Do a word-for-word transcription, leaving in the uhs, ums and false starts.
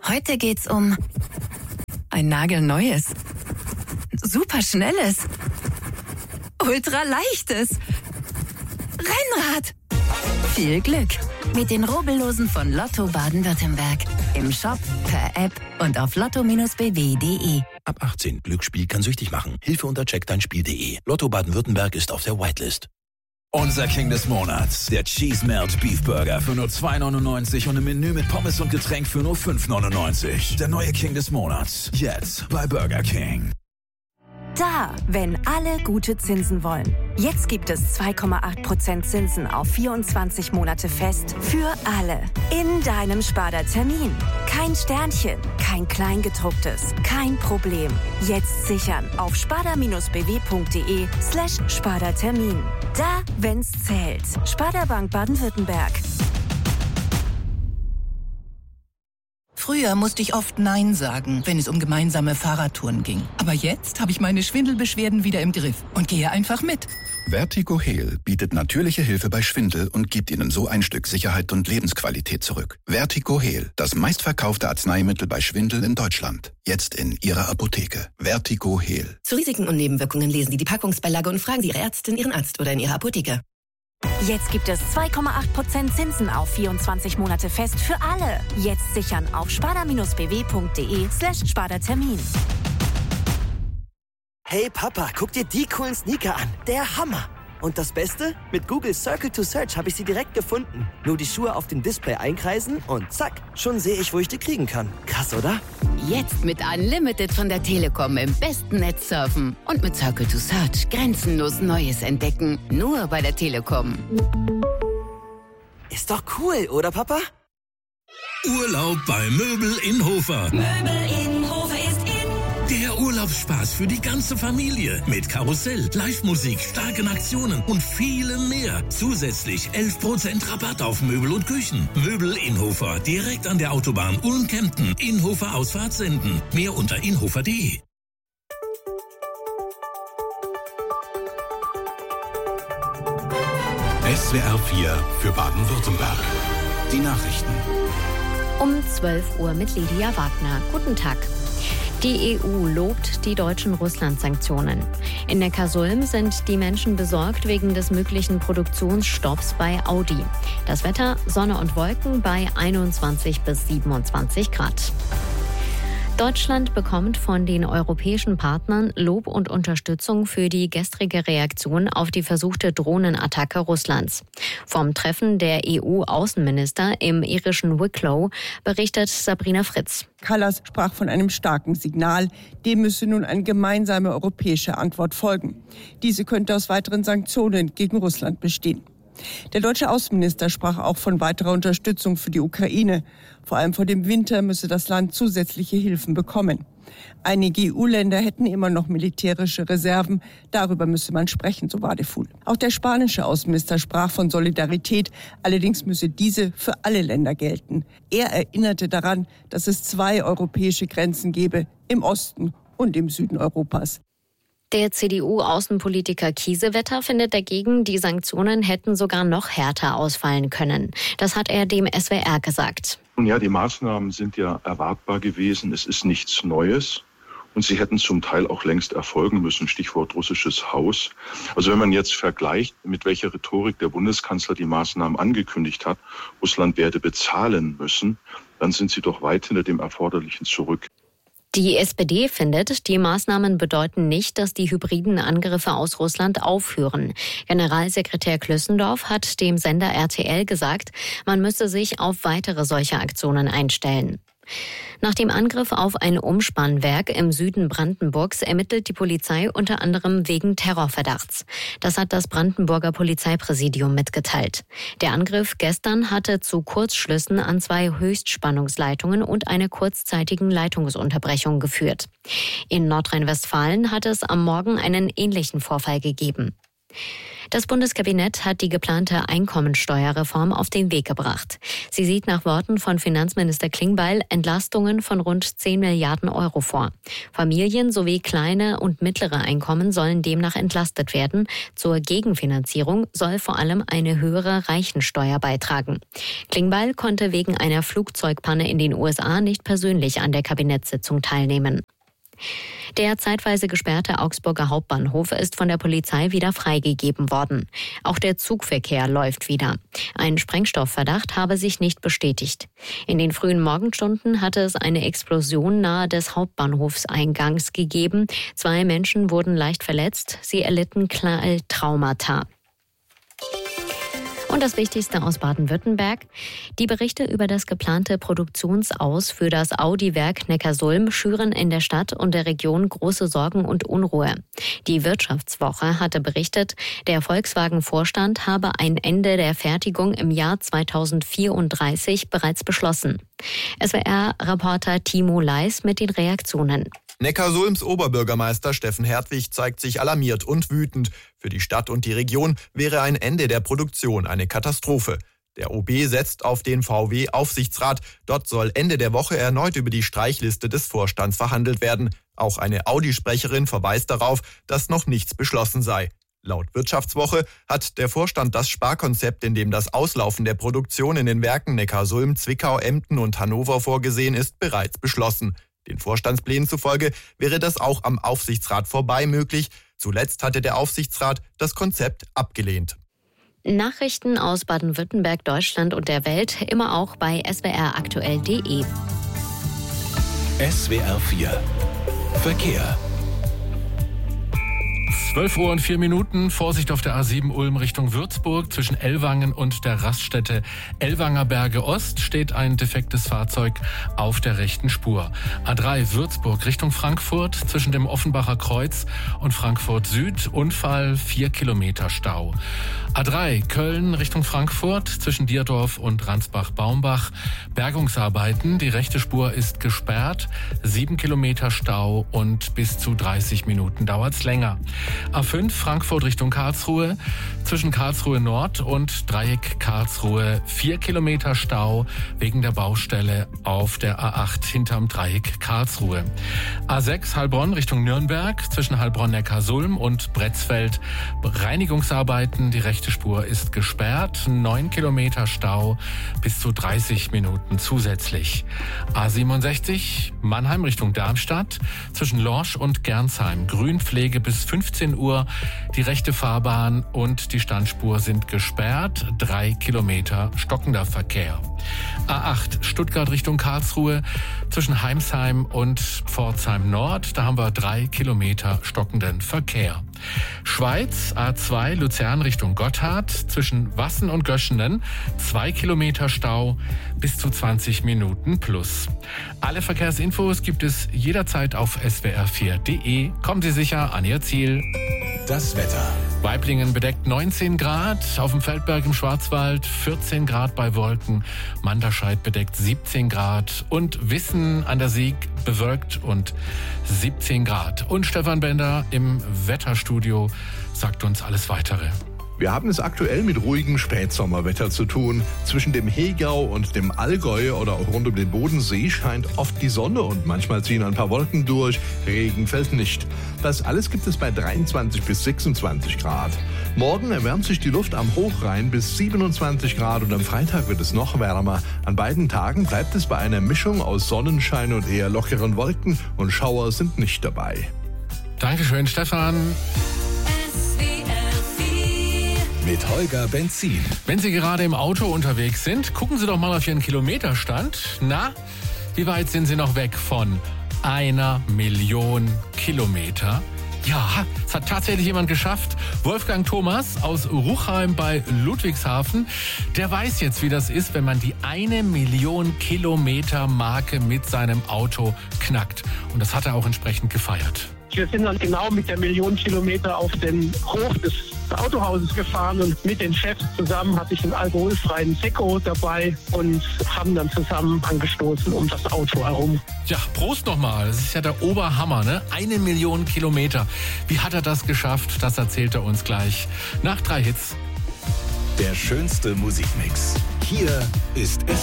Heute geht's um ein nagelneues, superschnelles, ultraleichtes Rennrad. Viel Glück mit den Rubbellosen von Lotto Baden-Württemberg. Im Shop, per App und auf lotto Bindestrich b w punkt d e. Ab achtzehn. Glücksspiel kann süchtig machen. Hilfe unter check dein spiel punkt d e. Lotto Baden-Württemberg ist auf der Whitelist. Unser King des Monats, der Cheese Melt Beef Burger für nur zwei neunundneunzig und ein Menü mit Pommes und Getränk für nur fünf neunundneunzig. Der neue King des Monats, jetzt bei Burger King. Da, wenn alle gute Zinsen wollen. Jetzt gibt es zwei Komma acht Prozent Zinsen auf vierundzwanzig Monate fest für alle. In deinem Sparda-Termin. Kein Sternchen, kein Kleingedrucktes, kein Problem. Jetzt sichern auf sparda-bw.de slash Sparda-Termin. Da, wenn's zählt. Sparda Bank Baden-Württemberg. Früher musste ich oft Nein sagen, wenn es um gemeinsame Fahrradtouren ging. Aber jetzt habe ich meine Schwindelbeschwerden wieder im Griff und gehe einfach mit. Vertigo Heal bietet natürliche Hilfe bei Schwindel und gibt Ihnen so ein Stück Sicherheit und Lebensqualität zurück. Vertigo Heal, das meistverkaufte Arzneimittel bei Schwindel in Deutschland. Jetzt in Ihrer Apotheke. Vertigo Heal. Zu Risiken und Nebenwirkungen lesen Sie die Packungsbeilage und fragen Sie Ihre Ärztin, Ihren Arzt oder in Ihrer Apotheke. Jetzt gibt es zwei Komma acht Prozent Zinsen auf vierundzwanzig Monate fest für alle. Jetzt sichern auf sparda-bw.de slash Sparda-Termin. Hey Papa, guck dir die coolen Sneaker an. Der Hammer. Und das Beste? Mit Google Circle to Search habe ich sie direkt gefunden. Nur die Schuhe auf dem Display einkreisen und zack, schon sehe ich, wo ich die kriegen kann. Krass, oder? Jetzt mit Unlimited von der Telekom im besten Netz surfen. Und mit Circle to Search grenzenlos Neues entdecken. Nur bei der Telekom. Ist doch cool, oder Papa? Urlaub bei Möbel in Hofer. Möbel in Hofer ist in. Der Urlaubsspaß für die ganze Familie. Mit Karussell, Live-Musik, starken Aktionen und vielem mehr. Zusätzlich elf Prozent Rabatt auf Möbel und Küchen. Möbel in Hofer, direkt an der Autobahn Ulm-Kempten. Inhofer Ausfahrt senden. Mehr unter inhofer punkt de. S W R vier für Baden-Württemberg. Die Nachrichten. Um zwölf Uhr mit Lydia Wagner. Guten Tag. Die E U lobt die deutschen Russland-Sanktionen. In Neckarsulm sind die Menschen besorgt wegen des möglichen Produktionsstopps bei Audi. Das Wetter, Sonne und Wolken bei einundzwanzig bis siebenundzwanzig Grad. Deutschland bekommt von den europäischen Partnern Lob und Unterstützung für die gestrige Reaktion auf die versuchte Drohnenattacke Russlands. Vom Treffen der E U-Außenminister im irischen Wicklow berichtet Sabrina Fritz. Kallas sprach von einem starken Signal. Dem müsse nun eine gemeinsame europäische Antwort folgen. Diese könnte aus weiteren Sanktionen gegen Russland bestehen. Der deutsche Außenminister sprach auch von weiterer Unterstützung für die Ukraine. Vor allem vor dem Winter müsse das Land zusätzliche Hilfen bekommen. Einige E U-Länder hätten immer noch militärische Reserven. Darüber müsse man sprechen, so Wadefuhl. Auch der spanische Außenminister sprach von Solidarität. Allerdings müsse diese für alle Länder gelten. Er erinnerte daran, dass es zwei europäische Grenzen gebe, im Osten und im Süden Europas. Der C D U-Außenpolitiker Kiesewetter findet dagegen, die Sanktionen hätten sogar noch härter ausfallen können. Das hat er dem S W R gesagt. Nun ja, die Maßnahmen sind ja erwartbar gewesen. Es ist nichts Neues. Und sie hätten zum Teil auch längst erfolgen müssen. Stichwort russisches Haus. Also wenn man jetzt vergleicht, mit welcher Rhetorik der Bundeskanzler die Maßnahmen angekündigt hat, Russland werde bezahlen müssen, dann sind sie doch weit hinter dem Erforderlichen zurück. Die S P D findet, die Maßnahmen bedeuten nicht, dass die hybriden Angriffe aus Russland aufhören. Generalsekretär Klössendorf hat dem Sender R T L gesagt, man müsse sich auf weitere solche Aktionen einstellen. Nach dem Angriff auf ein Umspannwerk im Süden Brandenburgs ermittelt die Polizei unter anderem wegen Terrorverdachts. Das hat das Brandenburger Polizeipräsidium mitgeteilt. Der Angriff gestern hatte zu Kurzschlüssen an zwei Höchstspannungsleitungen und einer kurzzeitigen Leitungsunterbrechung geführt. In Nordrhein-Westfalen hat es am Morgen einen ähnlichen Vorfall gegeben. Das Bundeskabinett hat die geplante Einkommensteuerreform auf den Weg gebracht. Sie sieht nach Worten von Finanzminister Klingbeil Entlastungen von rund zehn Milliarden Euro vor. Familien sowie kleine und mittlere Einkommen sollen demnach entlastet werden. Zur Gegenfinanzierung soll vor allem eine höhere Reichensteuer beitragen. Klingbeil konnte wegen einer Flugzeugpanne in den U S A nicht persönlich an der Kabinettssitzung teilnehmen. Der zeitweise gesperrte Augsburger Hauptbahnhof ist von der Polizei wieder freigegeben worden. Auch der Zugverkehr läuft wieder. Ein Sprengstoffverdacht habe sich nicht bestätigt. In den frühen Morgenstunden hatte es eine Explosion nahe des Hauptbahnhofseingangs gegeben. Zwei Menschen wurden leicht verletzt. Sie erlitten Traumata. Und das Wichtigste aus Baden-Württemberg. Die Berichte über das geplante Produktionsaus für das Audi-Werk Neckarsulm schüren in der Stadt und der Region große Sorgen und Unruhe. Die Wirtschaftswoche hatte berichtet, der Volkswagen-Vorstand habe ein Ende der Fertigung im Jahr zweitausendvierunddreißig bereits beschlossen. S W R-Reporter Timo Leis mit den Reaktionen. Neckarsulms Oberbürgermeister Steffen Hertwig zeigt sich alarmiert und wütend. Für die Stadt und die Region wäre ein Ende der Produktion eine Katastrophe. Der O B setzt auf den V W-Aufsichtsrat. Dort soll Ende der Woche erneut über die Streichliste des Vorstands verhandelt werden. Auch eine Audi-Sprecherin verweist darauf, dass noch nichts beschlossen sei. Laut Wirtschaftswoche hat der Vorstand das Sparkonzept, in dem das Auslaufen der Produktion in den Werken Neckarsulm, Zwickau, Emden und Hannover vorgesehen ist, bereits beschlossen. Den Vorstandsplänen zufolge wäre das auch am Aufsichtsrat vorbei möglich. Zuletzt hatte der Aufsichtsrat das Konzept abgelehnt. Nachrichten aus Baden-Württemberg, Deutschland und der Welt immer auch bei s w r aktuell punkt de. S W R vier Verkehr. zwölf Uhr und vier Minuten. Vorsicht auf der A sieben Ulm Richtung Würzburg. Zwischen Ellwangen und der Raststätte Ellwanger Berge Ost steht ein defektes Fahrzeug auf der rechten Spur. A drei Würzburg Richtung Frankfurt. Zwischen dem Offenbacher Kreuz und Frankfurt Süd. Unfall, vier Kilometer Stau. A drei Köln Richtung Frankfurt. Zwischen Dierdorf und Ransbach-Baumbach. Bergungsarbeiten. Die rechte Spur ist gesperrt. sieben Kilometer Stau und bis zu dreißig Minuten dauert's länger. A fünf Frankfurt Richtung Karlsruhe, zwischen Karlsruhe Nord und Dreieck Karlsruhe vier Kilometer Stau wegen der Baustelle auf der A acht hinterm Dreieck Karlsruhe. A sechs Heilbronn Richtung Nürnberg, zwischen Heilbronn-Neckarsulm und Bretzfeld Reinigungsarbeiten, die rechte Spur ist gesperrt, neun Kilometer Stau bis zu dreißig Minuten zusätzlich. A siebenundsechzig Mannheim Richtung Darmstadt, zwischen Lorsch und Gernsheim Grünpflege bis fünfzehn Uhr. Die rechte Fahrbahn und die Standspur sind gesperrt. Drei Kilometer stockender Verkehr. A acht Stuttgart Richtung Karlsruhe. Zwischen Heimsheim und Pforzheim Nord. Da haben wir drei Kilometer stockenden Verkehr. Schweiz A zwei Luzern Richtung Gotthard. Zwischen Wassen und Göschenen. Zwei Kilometer Stau bis zu zwanzig Minuten plus. Alle Verkehrsinfos gibt es jederzeit auf s w r vier punkt de. Kommen Sie sicher an Ihr Ziel. Das Wetter. Weiblingen bedeckt neunzehn Grad, auf dem Feldberg im Schwarzwald vierzehn Grad bei Wolken, Manderscheid bedeckt siebzehn Grad und Wissen an der Sieg bewölkt und siebzehn Grad. Und Stefan Bender im Wetterstudio sagt uns alles Weitere. Wir haben es aktuell mit ruhigem Spätsommerwetter zu tun. Zwischen dem Hegau und dem Allgäu oder auch rund um den Bodensee scheint oft die Sonne und manchmal ziehen ein paar Wolken durch. Regen fällt nicht. Das alles gibt es bei dreiundzwanzig bis sechsundzwanzig Grad. Morgen erwärmt sich die Luft am Hochrhein bis siebenundzwanzig Grad und am Freitag wird es noch wärmer. An beiden Tagen bleibt es bei einer Mischung aus Sonnenschein und eher lockeren Wolken und Schauer sind nicht dabei. Dankeschön, Stefan. Mit Holger Benzin. Wenn Sie gerade im Auto unterwegs sind, gucken Sie doch mal auf Ihren Kilometerstand. Na, wie weit sind Sie noch weg von einer Million Kilometer? Ja, es hat tatsächlich jemand geschafft. Wolfgang Thomas aus Ruchheim bei Ludwigshafen. Der weiß jetzt, wie das ist, wenn man die eine Million Kilometer Marke mit seinem Auto knackt. Und das hat er auch entsprechend gefeiert. Wir sind dann genau mit der Million Kilometer auf den Hof des Autohauses gefahren und mit den Chefs zusammen hatte ich einen alkoholfreien Sekko dabei und haben dann zusammen angestoßen um das Auto herum. Ja, Prost nochmal. Das ist ja der Oberhammer, ne? Eine Million Kilometer. Wie hat er das geschafft? Das erzählt er uns gleich nach drei Hits. Der schönste Musikmix. Hier ist es.